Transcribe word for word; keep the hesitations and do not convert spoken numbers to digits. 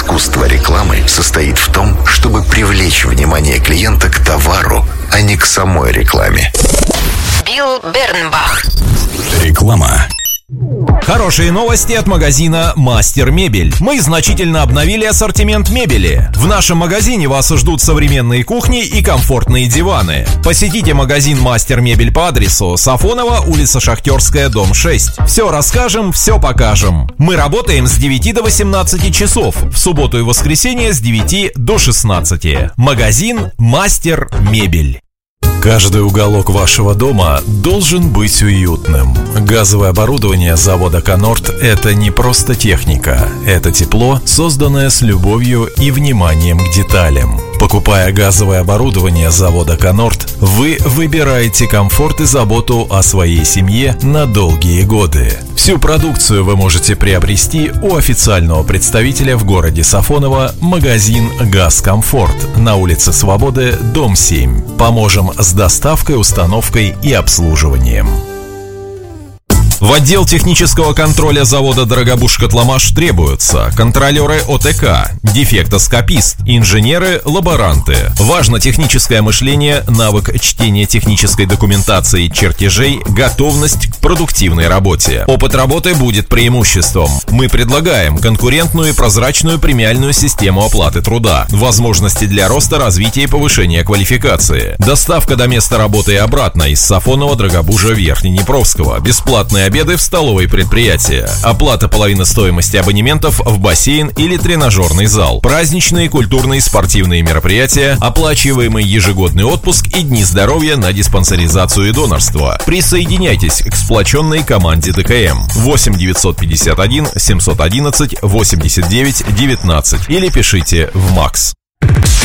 Искусство рекламы состоит в том, чтобы привлечь внимание клиента к товару, а не к самой рекламе. Билл Бернбах. Реклама. Хорошие новости от магазина «Мастер Мебель». Мы значительно обновили ассортимент мебели. В нашем магазине вас ждут современные кухни и комфортные диваны. Посетите магазин «Мастер Мебель» по адресу Сафонова, улица Шахтерская, дом шесть. Все расскажем, все покажем. Мы работаем с девяти до восемнадцати часов. В субботу и воскресенье с девяти до шестнадцати. Магазин «Мастер Мебель». Каждый уголок вашего дома должен быть уютным. Газовое оборудование завода «Конорд» — это не просто техника. Это тепло, созданное с любовью и вниманием к деталям. Покупая газовое оборудование завода «Конорд», вы выбираете комфорт и заботу о своей семье на долгие годы. Всю продукцию вы можете приобрести у официального представителя в городе Сафоново, магазин «Газкомфорт» на улице Свободы, дом семь. Поможем с доставкой, установкой и обслуживанием. В отдел технического контроля завода «Дорогобуж-Котломаш» требуются контролеры ОТК, дефектоскопист, инженеры-лаборанты. Важно техническое мышление, навык чтения технической документации, чертежей, готовность к продуктивной работе. Опыт работы будет преимуществом. Мы предлагаем конкурентную и прозрачную премиальную систему оплаты труда, возможности для роста, развития и повышения квалификации. Доставка до места работы и обратно из Сафонова, Дорогобужа, Верхнеднепровского. Бесплатные обеды в столовой предприятия. Оплата половины стоимости абонементов в бассейн или тренажерный зал. Праздничные, культурные, спортивные мероприятия, оплачиваемый ежегодный отпуск и дни здоровья на диспансеризацию и донорство. Присоединяйтесь к сплоченной команде ДКМ. восемь девятьсот пятьдесят один семьсот одиннадцать восемьдесят девять девятнадцать или пишите в МАКС.